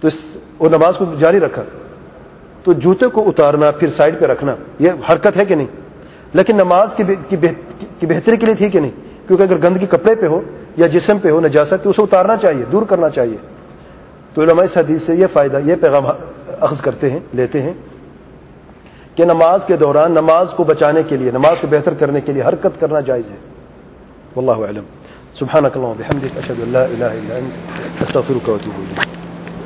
तो वो नमाज को जारी रखा, तो जूते को उतारना फिर साइड पे रखना ये हरकत है कि नहीं? लेकिन नमाज की बेहतरी के लिए थी कि नहीं? क्योंकि अगर गंदगी कपड़े पे हो या जिस्म पे हो नजासत, तो उसे उतारना चाहिए, दूर करना चाहिए। तो उलमा इस हदीस से ये फायदा, ये पैगाम अख्ज़ करते हैं, लेते हैं कि नमाज के दौरान नमाज को बचाने के लिए, नमाज को बेहतर करने के लिए हरकत करना जायज़ है। वल्लाहु अअलम। सुब्हानक अल्लाहुम्मा व बिहम्दिक, अशहदु अन ला इलाहा इल्ला अंत, अस्तगफिरुका व अतूबु इलैक।